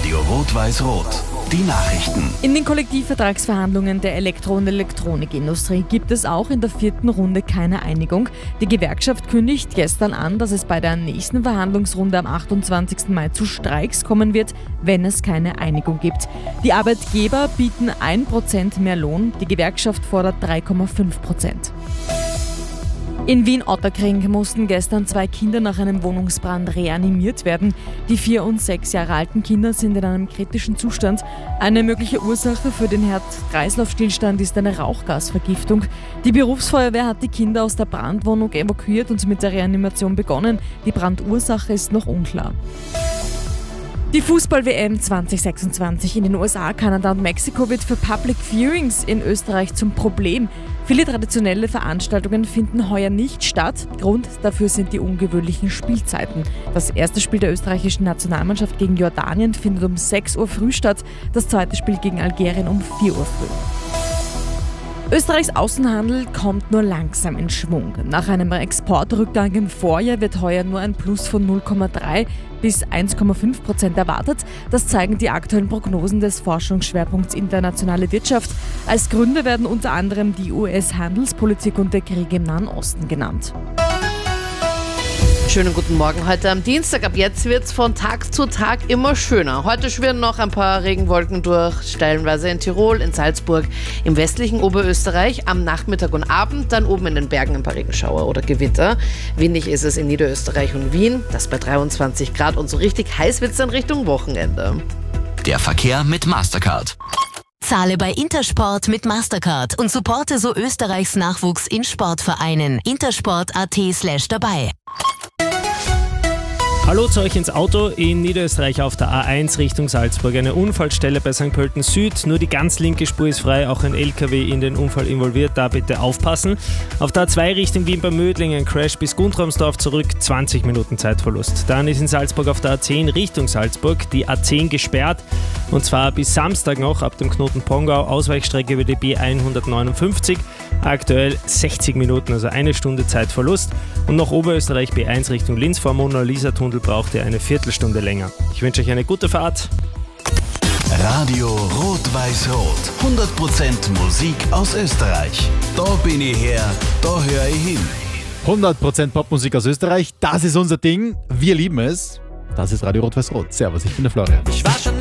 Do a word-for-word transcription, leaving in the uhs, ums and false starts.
Radio Rot-Weiß-Rot. Die Nachrichten. In den Kollektivvertragsverhandlungen der Elektro- und Elektronikindustrie gibt es auch in der vierten Runde keine Einigung. Die Gewerkschaft kündigt gestern an, dass es bei der nächsten Verhandlungsrunde am achtundzwanzigsten Mai zu Streiks kommen wird, wenn es keine Einigung gibt. Die Arbeitgeber bieten ein Prozent mehr Lohn, die Gewerkschaft fordert drei Komma fünf Prozent. In Wien-Ottakring mussten gestern zwei Kinder nach einem Wohnungsbrand reanimiert werden. Die vier und sechs Jahre alten Kinder sind in einem kritischen Zustand. Eine mögliche Ursache für den Herz-Kreislauf-Stillstand ist eine Rauchgasvergiftung. Die Berufsfeuerwehr hat die Kinder aus der Brandwohnung evakuiert und mit der Reanimation begonnen. Die Brandursache ist noch unklar. Die Fußball-W M zwanzig sechsundzwanzig in den U S A, Kanada und Mexiko wird für Public Viewings in Österreich zum Problem. Viele traditionelle Veranstaltungen finden heuer nicht statt. Grund dafür sind die ungewöhnlichen Spielzeiten. Das erste Spiel der österreichischen Nationalmannschaft gegen Jordanien findet um sechs Uhr früh statt, das zweite Spiel gegen Algerien um vier Uhr früh. Österreichs Außenhandel kommt nur langsam in Schwung. Nach einem Exportrückgang im Vorjahr wird heuer nur ein Plus von null Komma drei bis eins Komma fünf Prozent erwartet. Das zeigen die aktuellen Prognosen des Forschungsschwerpunkts Internationale Wirtschaft. Als Gründe werden unter anderem die U S-Handelspolitik und der Krieg im Nahen Osten genannt. Schönen guten Morgen heute am Dienstag. Ab jetzt wird es von Tag zu Tag immer schöner. Heute schwirren noch ein paar Regenwolken durch, stellenweise in Tirol, in Salzburg, im westlichen Oberösterreich. Am Nachmittag und Abend dann oben in den Bergen ein paar Regenschauer oder Gewitter. Windig ist es in Niederösterreich und Wien, das bei dreiundzwanzig Grad, und so richtig heiß wird es dann Richtung Wochenende. Der Verkehr mit Mastercard. Zahle bei Intersport mit Mastercard und supporte so Österreichs Nachwuchs in Sportvereinen. intersport.at slash dabei. Hallo zu euch ins Auto. In Niederösterreich auf der A eins Richtung Salzburg eine Unfallstelle bei Sankt Pölten Süd. Nur die ganz linke Spur ist frei, auch ein L K W in den Unfall involviert, da bitte aufpassen. Auf der A zwei Richtung Wien bei Mödling ein Crash bis Guntramsdorf zurück, zwanzig Minuten Zeitverlust. Dann ist in Salzburg auf der A zehn Richtung Salzburg die A zehn gesperrt, und zwar bis Samstag noch ab dem Knoten Pongau, Ausweichstrecke über die B hundertneunundfünfzig. Aktuell sechzig Minuten, also eine Stunde Zeitverlust. Und nach Oberösterreich B eins Richtung Linz vor Mona-Lisa-Tunnel braucht ihr eine Viertelstunde länger. Ich wünsche euch eine gute Fahrt. Radio Rot-Weiß-Rot. hundert Prozent Musik aus Österreich. Da bin ich her, da höre ich hin. hundert Prozent Popmusik aus Österreich, das ist unser Ding. Wir lieben es. Das ist Radio Rot-Weiß-Rot. Servus, ich bin der Florian. Ich war schon